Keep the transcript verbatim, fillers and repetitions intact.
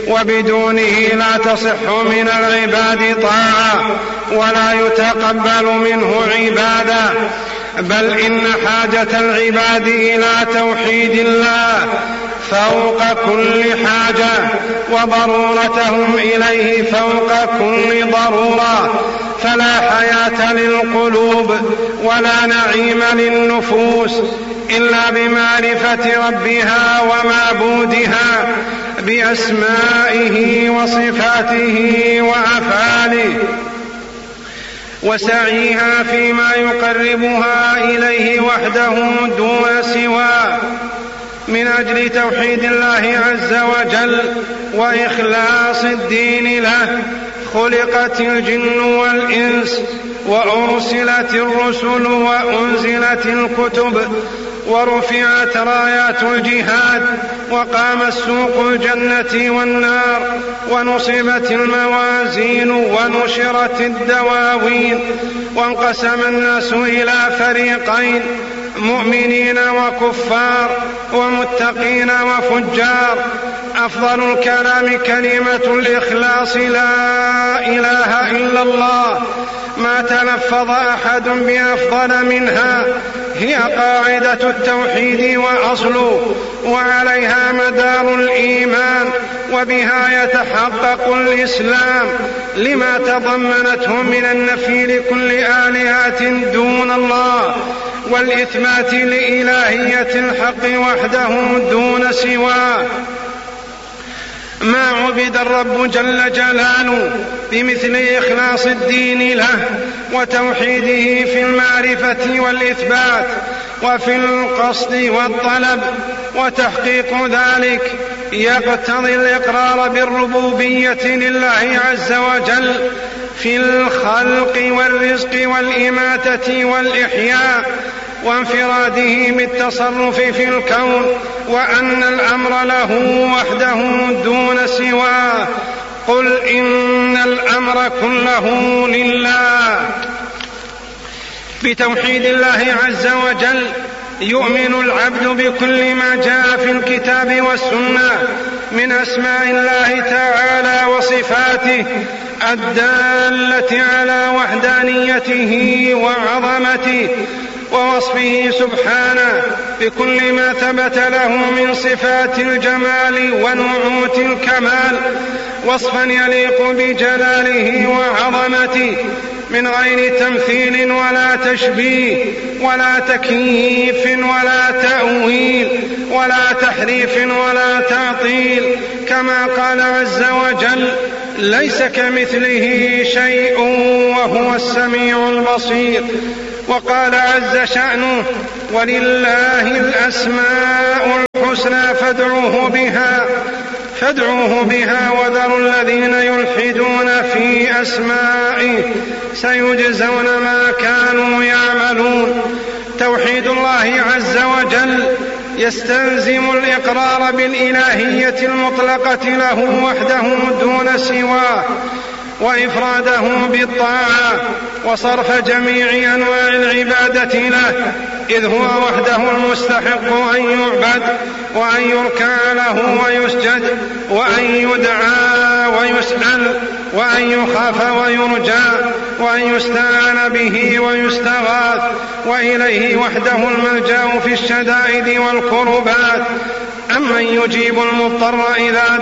وبدونه لا تصح من العباد طاعة ولا يتقبل منه عبادة، بل إن حاجة العباد إلى توحيد الله فوق كل حاجة، وضرورتهم إليه فوق كل ضرورة، فلا حياة للقلوب ولا نعيم للنفوس إلا بمعرفة ربها ومعبودها بأسمائه وصفاته وأفعاله، وسعيها فيما يقربها إليه وحده دون سواه. من أجل توحيد الله عز وجل وإخلاص الدين له خلقت الجن والإنس، وأرسلت الرسل وأنزلت الكتب، ورفعت رايات الجهاد، وقام سوق الجنة والنار، ونصبت الموازين، ونشرت الدواوين، وانقسم الناس إلى فريقين: مؤمنين وكفار، ومتقين وفجار. أفضل الكلام كلمة الإخلاص لا إله إلا الله، ما تلفظ أحد بأفضل منها، هي قاعدة التوحيد وأصله، وعليها مدار الإيمان، وبها يتحقق الإسلام لما تضمنته من النفي لكل آلهة دون الله، والإثبات لإلهية الحق وحده دون سواه. ما عبد الرب جل جلاله بمثل إخلاص الدين له وتوحيده في المعرفة والإثبات وفي القصد والطلب، وتحقيق ذلك يقتضي الإقرار بالربوبية لله عز وجل في الخلق والرزق والإماتة والإحياء، وانفراده بالتصرف في الكون، وأن الأمر له وحده دون سواه. قل إن الأمر كله لله. بتوحيد الله عز وجل يؤمن العبد بكل ما جاء في الكتاب والسنة من أسماء الله تعالى وصفاته الدالة على وحدانيته وعظمته، ووصفه سبحانه بكل ما ثبت له من صفات الجمال ونعوت الكمال، وصفا يليق بجلاله وعظمته من غير تمثيل ولا تشبيه ولا تكييف ولا تأويل ولا تحريف ولا تعطيل، كما قال عز وجل: ليس كمثله شيء وهو السميع البصير. وقال عز شأنه: ولله الأسماء الحسنى فادعوه بها فادعوه بها وذروا الذين يلحدون في أسمائه سيجزون ما كانوا يعملون. توحيد الله عز وجل يستلزم الإقرار بالإلهية المطلقة له وحده دون سواه، وإفراده بالطاعة، وصرف جميع أنواع العبادة له، إذ هو وحده المستحق أن يعبد وأن يركع له ويسجد وأن يدعى ويسأل وأن يخاف ويرجى وأن يستعان به ويستغاث، وإليه وحده الملجأ في الشدائد والكربات. أمن يجيب المضطر إذا